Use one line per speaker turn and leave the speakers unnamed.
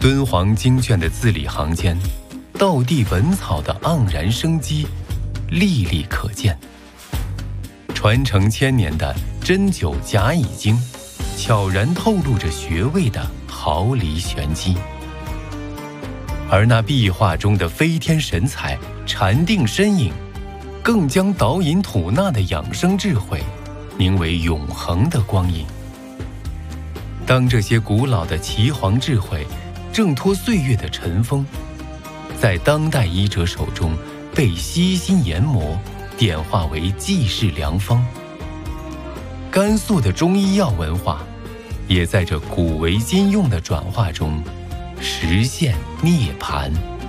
敦煌经卷的字里行间，道地文草的盎然生机历历可见。传承千年的针灸甲乙经，悄然透露着穴位的毫厘玄机。而那壁画中的飞天神采、禅定身影，更将导引吐纳的养生智慧凝为永恒的光影。当这些古老的岐黄智慧挣脱岁月的尘封，在当代医者手中被悉心研磨，点化为济世良方。甘肃的中医药文化，也在这古为今用的转化中实现涅槃。